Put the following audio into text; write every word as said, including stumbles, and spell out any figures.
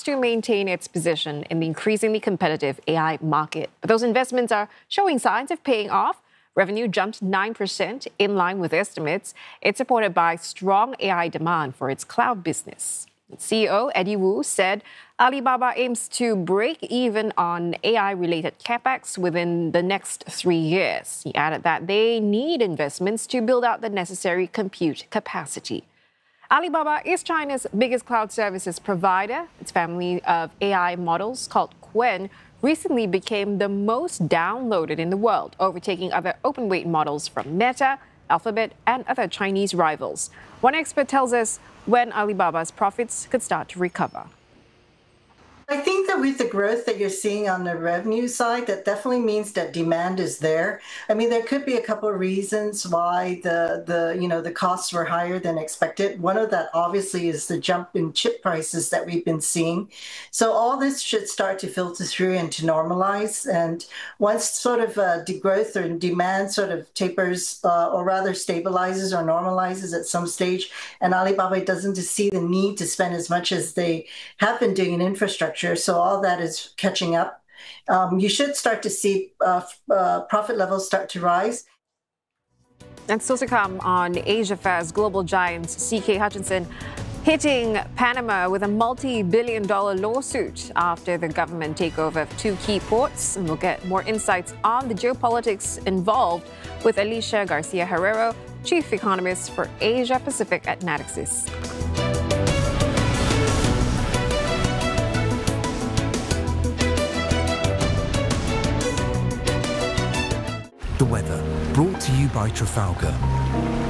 wants to maintain its position in the increasingly competitive A I market. But those investments are showing signs of paying off. Revenue jumped nine percent in line with estimates. It's supported by strong A I demand for its cloud business. C E O Eddie Wu said Alibaba aims to break even on A I-related capex within the next three years. He added that they need investments to build out the necessary compute capacity. Alibaba is China's biggest cloud services provider. Its family of A I models called Qwen recently became the most downloaded in the world, overtaking other open-weight models from Meta, Alphabet, and other Chinese rivals. One expert tells us when Alibaba's profits could start to recover. I think that with the growth that you're seeing on the revenue side, that definitely means that demand is there. I mean, there could be a couple of reasons why the, the you know, the costs were higher than expected. One of that obviously is the jump in chip prices that we've been seeing. So all this should start to filter through and to normalize. And once sort of uh, degrowth or demand sort of tapers, uh, or rather stabilizes or normalizes at some stage, and Alibaba doesn't see the need to spend as much as they have been doing in infrastructure, so all that is catching up. Um, you should start to see uh, uh, profit levels start to rise. And still to come on Asia Fair's global giants, C K Hutchinson hitting Panama with a multi-billion dollar lawsuit after the government takeover of two key ports. And we'll get more insights on the geopolitics involved with Alicia Garcia Herrero, Chief Economist for Asia Pacific at Natixis. The weather, brought to you by Trafalgar.